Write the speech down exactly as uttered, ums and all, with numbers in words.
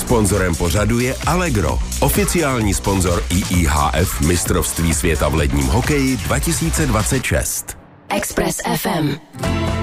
Sponzorem pořadu je Allegro, oficiální sponzor I I H F mistrovství světa v ledním hokeji dva tisíce dvacet šest. Express F M.